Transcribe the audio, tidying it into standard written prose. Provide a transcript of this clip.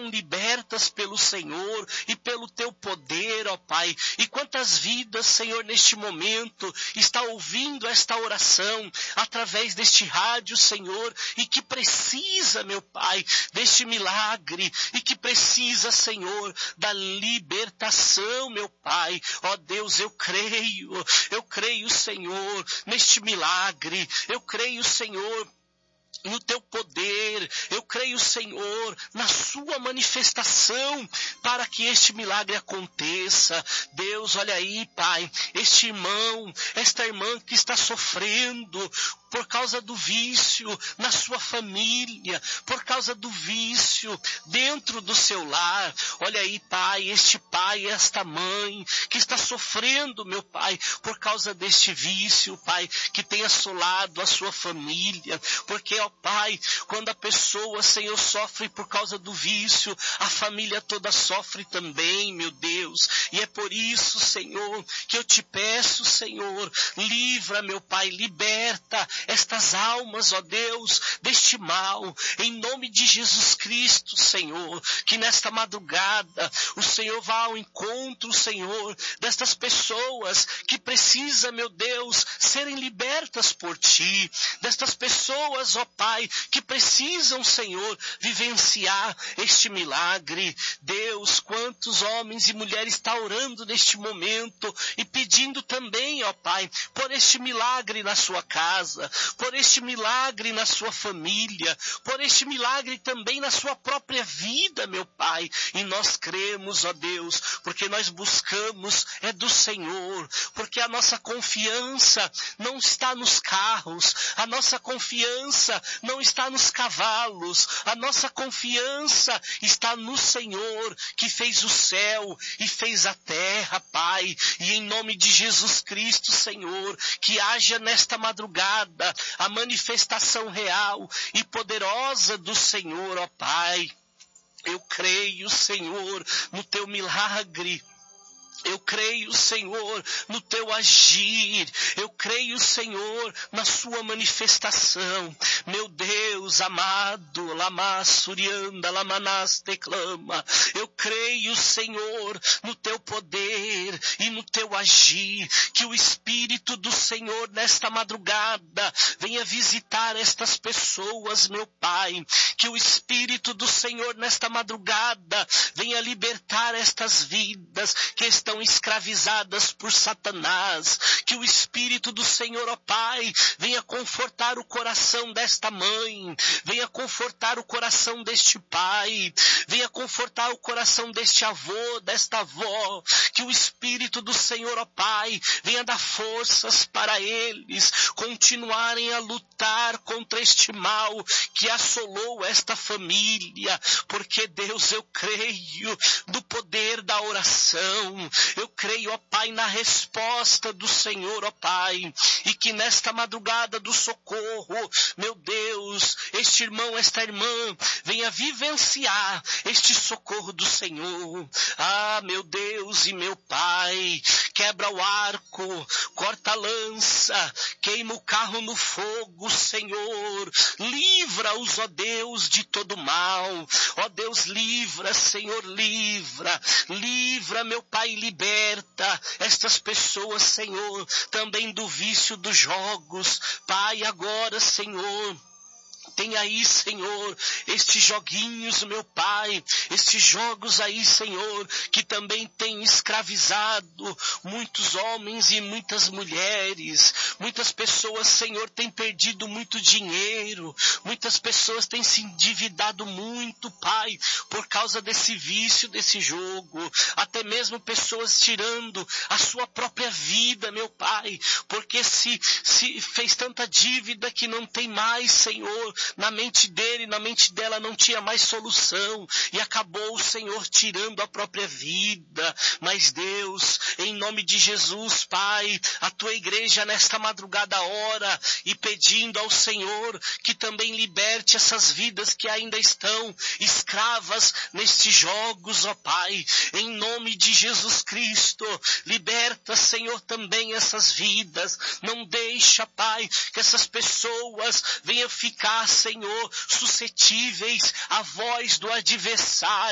foram libertas pelo Senhor e pelo teu poder, ó Pai. E quantas vidas, Senhor, neste momento está ouvindo esta oração através deste rádio, Senhor, e que precisa, meu Pai, deste milagre, e que precisa, Senhor, da libertação, meu Pai. Ó Deus, eu creio, Senhor, neste milagre, eu creio, Senhor, no teu poder, eu creio, Senhor, na sua manifestação para que este milagre aconteça. Deus, olha aí, Pai, este irmão, esta irmã que está sofrendo por causa do vício na sua família, por causa do vício dentro do seu lar. Olha aí, Pai, este pai, esta mãe que está sofrendo, meu Pai, por causa deste vício, Pai, que tem assolado a sua família. Porque, ó Pai, quando a pessoa, Senhor, sofre por causa do vício, a família toda sofre também, meu Deus. E é por isso, Senhor, que eu te peço, Senhor, livra, meu Pai, liberta estas almas, ó Deus, deste mal, em nome de Jesus Cristo, Senhor, que nesta madrugada o Senhor vá ao encontro, Senhor, destas pessoas que precisam, meu Deus, serem libertas por Ti, destas pessoas, ó Pai, que precisam, Senhor, vivenciar este milagre. Deus, quantos homens e mulheres estão orando neste momento e pedindo também, ó Pai, por este milagre na sua casa, por este milagre na sua família, por este milagre também na sua própria vida, meu Pai. E nós cremos, ó Deus, porque nós buscamos é do Senhor, porque a nossa confiança não está nos carros, a nossa confiança não está nos cavalos, a nossa confiança está no Senhor, que fez o céu e fez a terra, Pai. E em nome de Jesus Cristo, Senhor, que haja nesta madrugada a manifestação real e poderosa do Senhor, ó Pai. Eu creio, Senhor, no teu milagre. Eu creio, Senhor, no teu agir. Eu creio, Senhor, na sua manifestação. Meu Deus amado, lama surianda, lamanas teclama. Eu creio, Senhor, no teu poder e no teu agir. Que o Espírito do Senhor nesta madrugada venha visitar estas pessoas, meu Pai. Que o Espírito do Senhor nesta madrugada venha libertar estas vidas que estão escravizadas por Satanás. Que o Espírito do Senhor, ó Pai, venha confortar o coração desta mãe, venha confortar o coração deste pai, venha confortar o coração deste avô, desta avó. Que o Espírito do Senhor, ó Pai, venha dar forças para eles continuarem a lutar contra este mal que assolou esta família. Porque, Deus, eu creio no poder da oração. Eu creio, ó Pai, na resposta do Senhor, ó Pai, e que nesta madrugada do socorro, meu Deus, este irmão, esta irmã, venha vivenciar este socorro do Senhor. Ah, meu Deus e meu Pai, quebra o arco, corta a lança, queima o carro no fogo, Senhor. Livra-os, ó Deus, de todo mal. Ó Deus, livra, Senhor, livra. Livra, meu Pai, liberta estas pessoas, Senhor, também do vício dos jogos. Pai, agora, Senhor, tem aí, Senhor, estes joguinhos, meu Pai, estes jogos aí, Senhor, que também têm escravizado muitos homens e muitas mulheres. Muitas pessoas, Senhor, têm perdido muito dinheiro. Muitas pessoas têm se endividado muito, Pai, por causa desse vício, desse jogo. Até mesmo pessoas tirando a sua própria vida, meu Pai, porque se fez tanta dívida que não tem mais, Senhor, na mente dele, na mente dela não tinha mais solução e acabou o Senhor tirando a própria vida. Mas Deus, em nome de Jesus, Pai, a tua igreja nesta madrugada ora e pedindo ao Senhor que também liberte essas vidas que ainda estão escravas nestes jogos, ó Pai, em nome de Jesus Cristo. Liberta, Senhor, também essas vidas. Não deixa, Pai, que essas pessoas venham ficar, Senhor, suscetíveis à voz do adversário.